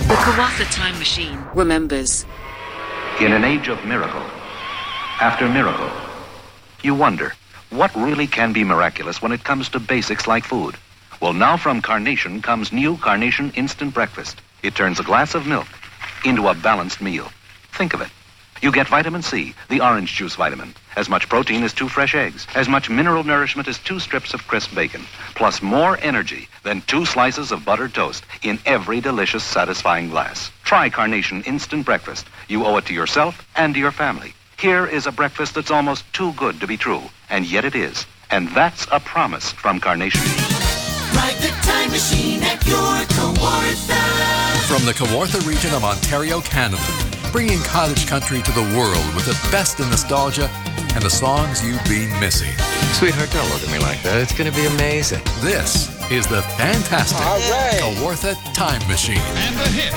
The Kawartha Time Machine remembers. In an age of miracle, after miracle, you wonder, what really can be miraculous when it comes to basics like food? Well, now from Carnation comes new Carnation Instant Breakfast. It turns a glass of milk into a balanced meal. Think of it. You get vitamin C, the orange juice vitamin, as much protein as 2 fresh eggs, as much mineral nourishment as 2 strips of crisp bacon, plus more energy than 2 slices of buttered toast in every delicious, satisfying glass. Try Carnation Instant Breakfast. You owe it to yourself and to your family. Here is a breakfast that's almost too good to be true, and yet it is. And that's a promise from Carnation. Ride the time machine at your Kawartha. From the Kawartha region of Ontario, Canada, bringing cottage country to the world with the best in nostalgia and the songs you've been missing. Sweetheart, don't look at me like that. It's going to be amazing. This is the fantastic Kawartha Time Machine. And the hit.